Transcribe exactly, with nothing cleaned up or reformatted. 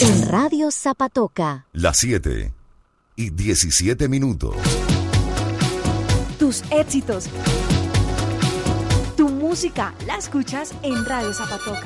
En Radio Zapatoca. Las siete y diecisiete minutos. Tus éxitos. Tu música la escuchas en Radio Zapatoca.